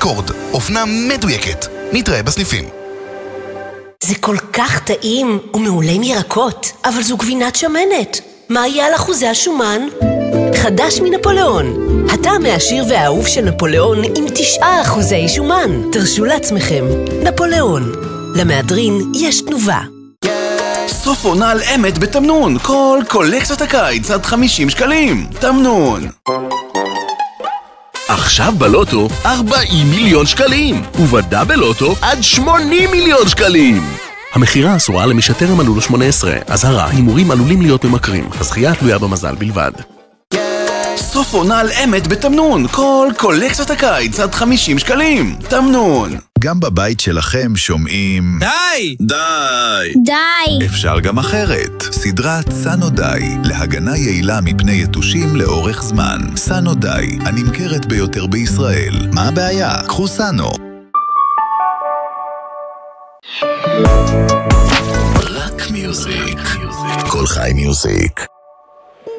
רקורד, אופנה מדויקת. נתראה בסניפים. זה כל כך טעים ומעולה עם ירקות, אבל זו גבינת שמנת. מה יהיה על אחוזי השומן? חדש מנפוליאון. הטעם העשיר והאהוב של נפוליאון עם 9% שומן. תרשו לעצמכם. נפוליאון. למהדרין יש תנובה. סוף עונה על אמת בתמנון. כל קולקציית הקיץ עד 50 שקלים. תמנון. עכשיו בלוטו 40 מיליון שקלים, ובדאבל לוטו עד 80 מיליון שקלים. המחירה אסורה למי שטרם מלאו לו 18. אזהרה, הימורים עלולים להיות ממכרים. הזכייה תלויה במזל בלבד. סוף עונה על אמת בתמנון. כל קולקציית הקיץ עד 50 שקלים. תמנון. גם בבית שלכם שומעים די! די! די! אפשר גם אחרת. סדרת סנו די, להגנה יעילה מפני יתושים לאורך זמן. סנו די, הנמכרת ביותר בישראל. מה הבעיה? קחו סנו. רק מיוזיק. כל חי מיוזיק.